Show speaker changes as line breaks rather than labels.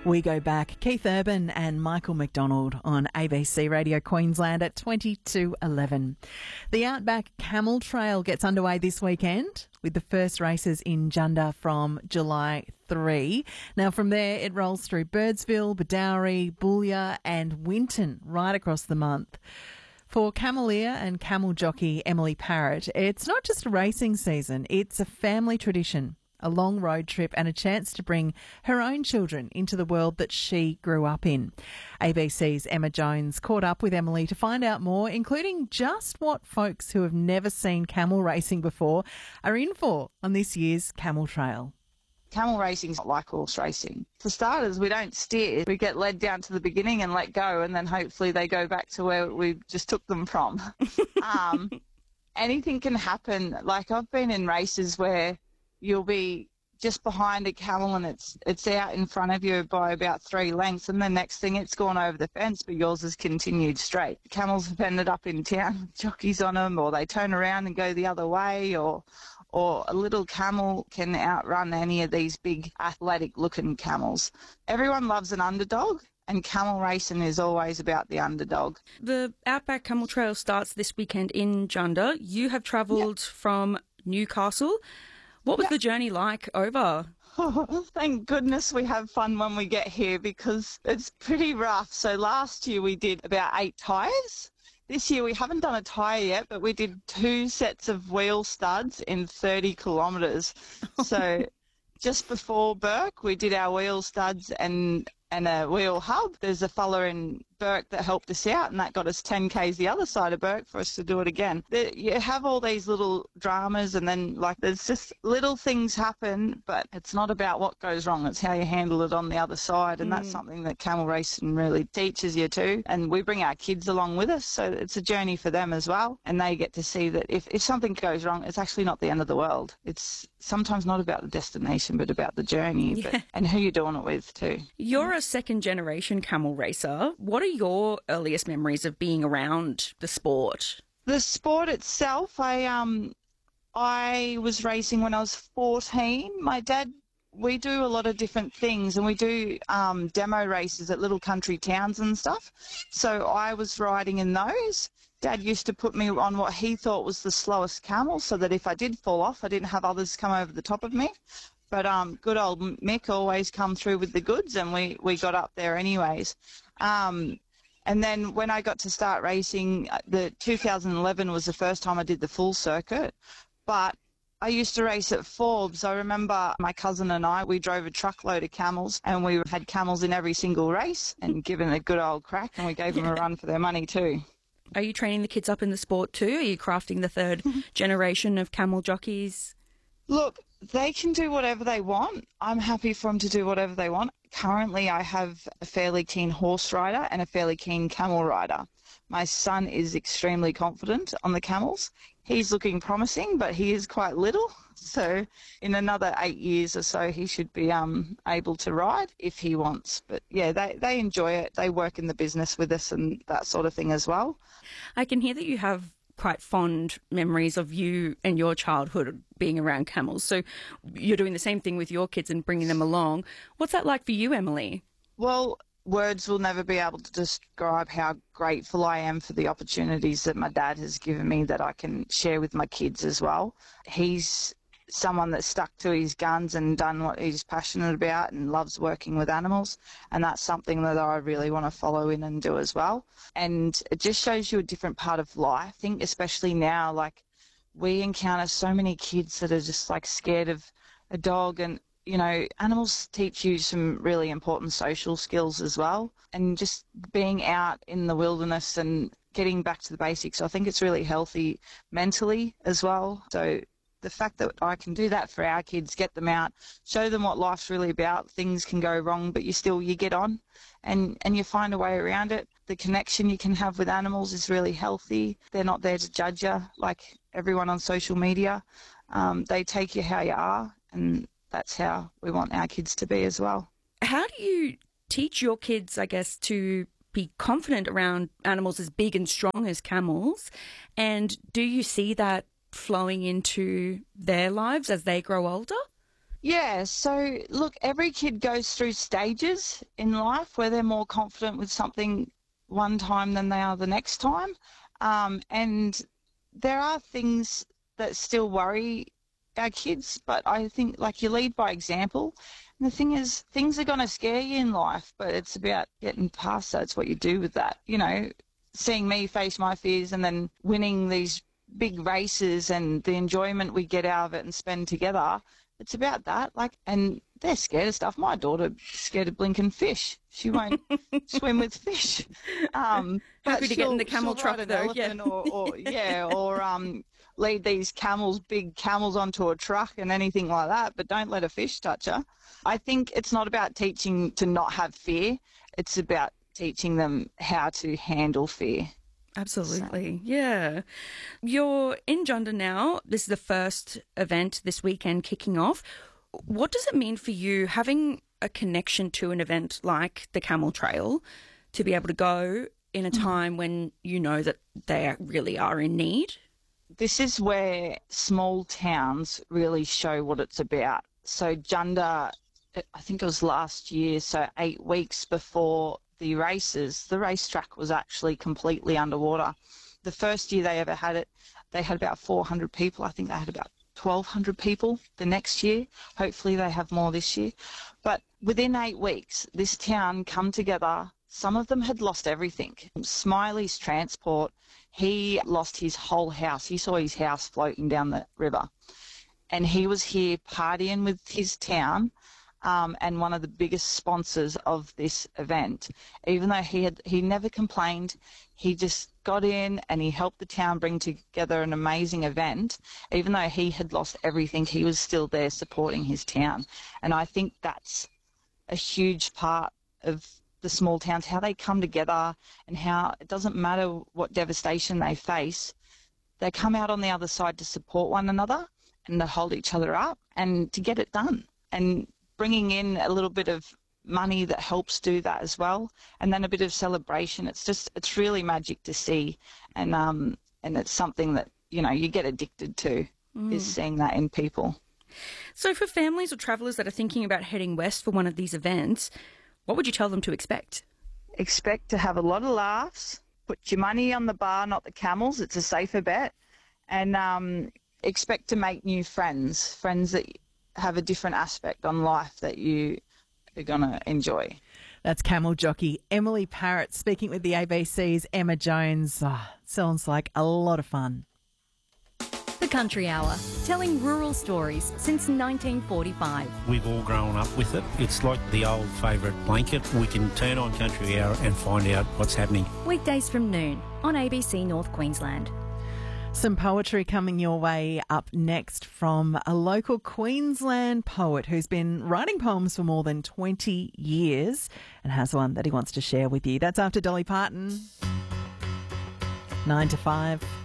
We go back. Keith Urban and Michael McDonald on ABC Radio Queensland at 22:11. The Outback Camel Trail gets underway this weekend with the first races in Junda from July 3. Now from there it rolls through Birdsville, Badawi, Boulia and Winton right across the month. For cameleer and camel jockey Emily Parrott, it's not just a racing season, it's a family tradition, a long road trip and a chance to bring her own children into the world that she grew up in. ABC's Emma Jones caught up with Emily to find out more, including just what folks who have never seen camel racing before are in for on this year's Camel Trail.
Camel racing's not like horse racing. For starters, we don't steer. We get led down to the beginning and let go, and then hopefully they go back to where we just took them from. Anything can happen. Like, I've been in races where you'll be just behind a camel and it's out in front of you by about 3 lengths, and the next thing it's gone over the fence, but yours has continued straight. Camels have ended up in town with jockeys on them, or they turn around and go the other way, or a little camel can outrun any of these big athletic-looking camels. Everyone loves an underdog, and camel racing is always about the underdog.
The Outback Camel Trail starts this weekend in Junda. You have travelled from Newcastle. What was the journey like over?
Oh, thank goodness we have fun when we get here, because it's pretty rough. So last year we did about 8 tyres. This year we haven't done a tyre yet, but we did 2 sets of wheel studs in 30 kilometres. So just before Burke, we did our wheel studs and a wheel hub. There's a fella in Burke that helped us out, and that got us 10 k's the other side of Burke for us to do it again. You have all these little dramas, and then there's just little things happen, but it's not about what goes wrong, it's how you handle it on the other side, and that's something that camel racing really teaches you too. And we bring our kids along with us, so it's a journey for them as well, and they get to see that if something goes wrong, it's actually not the end of the world. It's sometimes not about the destination, but about the journey, and who you're doing it with too.
You're a second-generation camel racer. What are your earliest memories of being around the sport?
The sport itself, I was racing when I was 14. My dad, we do a lot of different things, and we do demo races at little country towns and stuff. So I was riding in those. Dad used to put me on what he thought was the slowest camel, so that if I did fall off, I didn't have others come over the top of me. But good old Mick always come through with the goods, and we got up there anyways. And then when I got to start racing, the 2011 was the first time I did the full circuit. But I used to race at Forbes. I remember my cousin and we drove a truckload of camels, and we had camels in every single race and given a good old crack, and we gave them a run for their money too.
Are you training the kids up in the sport too? Are you crafting the third generation of camel jockeys?
Look, they can do whatever they want. I'm happy for them to do whatever they want. Currently, I have a fairly keen horse rider and a fairly keen camel rider. My son is extremely confident on the camels. He's looking promising, but he is quite little. So in another 8 years or so, he should be able to ride if he wants. But yeah, they enjoy it. They work in the business with us and that sort of thing as well.
I can hear that you have quite fond memories of you and your childhood being around camels. So you're doing the same thing with your kids and bringing them along. What's that like for you, Emily?
Well, words will never be able to describe how grateful I am for the opportunities that my dad has given me that I can share with my kids as well. He's someone that stuck to his guns and done what he's passionate about and loves working with animals, and that's something that I really want to follow in and do as well. And it just shows you a different part of life. I think especially now, we encounter so many kids that are just scared of a dog, and animals teach you some really important social skills as well, and just being out in the wilderness and getting back to the basics, I think it's really healthy mentally as well. So the fact that I can do that for our kids, get them out, show them what life's really about. Things can go wrong, but you get on and you find a way around it. The connection you can have with animals is really healthy. They're not there to judge you like everyone on social media. They take you how you are, and that's how we want our kids to be as well.
How do you teach your kids, I guess, to be confident around animals as big and strong as camels? And do you see that flowing into their lives as they grow older?
Yeah, so look, every kid goes through stages in life where they're more confident with something one time than they are the next time. And there are things that still worry our kids, but I think like you lead by example. And the thing is, things are going to scare you in life, but it's about getting past that. It's what you do with that. You know, seeing me face my fears and then winning these big races and the enjoyment we get out of it and spend together. It's about that. Like, and they're scared of stuff. My daughter's scared of blinking fish. She won't swim with fish.
Happy to get in the camel
she'll
truck
ride an
though. Yeah.
elephant or lead these big camels onto a truck and anything like that, but don't let a fish touch her. I think it's not about teaching to not have fear. It's about teaching them how to handle fear.
Absolutely. Yeah. You're in Junda now. This is the first event this weekend kicking off. What does it mean for you having a connection to an event like the Camel Trail to be able to go in a time when you know that they really are in need?
This is where small towns really show what it's about. So Junda, I think it was last year, so 8 weeks before the races, the racetrack was actually completely underwater. The first year they ever had it, they had about 400 people. I think they had about 1,200 people the next year. Hopefully they have more this year. But within 8 weeks, this town come together. Some of them had lost everything. Smiley's transport, he lost his whole house. He saw his house floating down the river. And he was here partying with his town. And one of the biggest sponsors of this event. Even though he never complained, he just got in and he helped the town bring together an amazing event. Even though he had lost everything, he was still there supporting his town. And I think that's a huge part of the small towns, how they come together and how it doesn't matter what devastation they face, they come out on the other side to support one another and to hold each other up and to get it done. And bringing in a little bit of money that helps do that as well, and then a bit of celebration. It's really magic to see, and it's something that, you know, you get addicted to, is seeing that in people.
So for families or travellers that are thinking about heading west for one of these events, what would you tell them to expect?
Expect to have a lot of laughs, put your money on the bar, not the camels, it's a safer bet, and expect to make new friends that have a different aspect on life that you are going to enjoy.
That's camel jockey Emily Parrott speaking with the ABC's Emma Jones. Sounds like a lot of fun.
The Country Hour, telling rural stories since 1945.
We've all grown up with it. It's like the old favourite blanket. We can turn on Country Hour and find out what's happening.
Weekdays from noon on ABC North Queensland.
Some poetry coming your way up next from a local Queensland poet who's been writing poems for more than 20 years and has one that he wants to share with you. That's after Dolly Parton. 9 to 5.